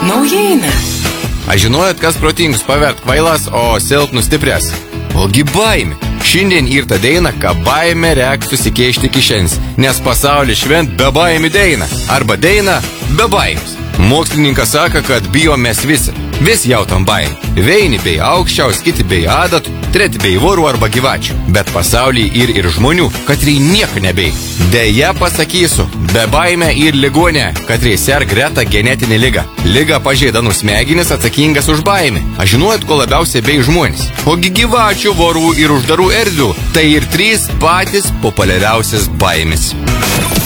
Naujiena. Aš žinojot, kas protingus pavert kvailas, o silpnus stiprias? Ogi baimė. Šiandien ir ta deina, ką baimė reik susikeišti kišens, nes pasaulis švent be baimį deina, arba deina be baimės. Mokslininkas sako, kad bijom mes visi. Vis jautam baimį. Vieni bei aukščiaus, kiti bei adatų, treti bei vorų arba gyvačių. Bet pasaulyje ir žmonių, katrai nieko nebei. Deja pasakysiu, be baimė ir ligonė, katrai serg retą genetinį ligą. Liga pažeidanų smegenis atsakingas už baimę. Aš žinojot, ko labiausiai bei žmonės. Ogi gyvačių, vorų ir uždarų erdvių. Tai ir 3 patys populiariausias baimės.